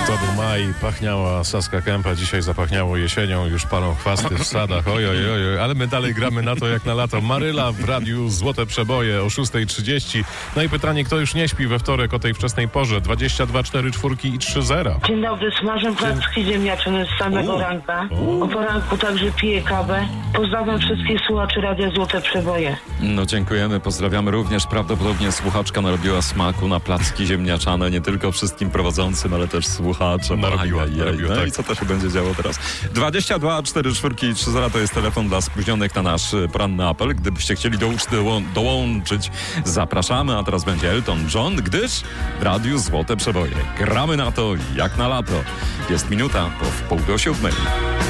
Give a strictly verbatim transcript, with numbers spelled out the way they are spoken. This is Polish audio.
To był maj, pachniała Saska Kępa, dzisiaj zapachniało jesienią, już palą chwasty w sadach, oj, oj, oj, oj, ale my dalej gramy na to jak na lato. Maryla w radiu Złote Przeboje o szósta trzydzieści. No i pytanie, kto już nie śpi we wtorek o tej wczesnej porze? dwadzieścia dwa cztery czwórki i trzy zera. Dzień dobry, smażę placki ziemniaczane z samego U. ranka. U. O poranku także piję kawę. Pozdrawiam wszystkich słuchaczy Radia Złote Przeboje. No dziękujemy, pozdrawiamy również. Prawdopodobnie słuchaczka narobiła smaku na placki ziemniaczane, nie tylko wszystkim prowadzącym, ale też słuchaczom. Narobiła, Ajajaj. narobiła, No tak. i co to się będzie działo teraz? dwadzieścia dwa cztery czwórki i trzy zera to jest telefon dla spóźnionych na nasz poranny apel. Gdybyście chcieli dołączyć, dołączyć, zapraszamy. A teraz będzie Elton John, gdyż w Radiu Złote Przeboje gramy na to jak na lato. Jest minuta po w pół do siódmej.